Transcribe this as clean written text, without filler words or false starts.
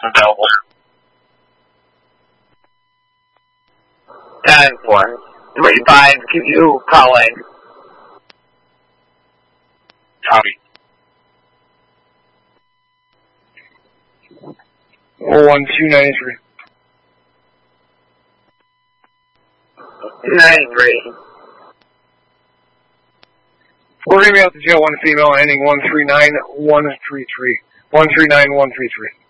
available. 10-4. 3-5, keep you calling. Copy. 01293. 93. We're going to be out to jail, one female, ending 139133. 139133.